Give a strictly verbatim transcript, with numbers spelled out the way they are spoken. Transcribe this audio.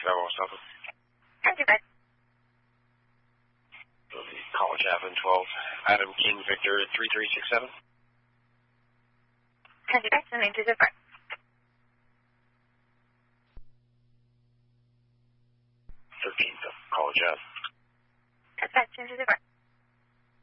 Skywalker South. Country Bus. College Avenue twelve, Adam King Victor three three six seven. Country Bus, and into the front. thirteenth of College Ave. Dispatch into the front.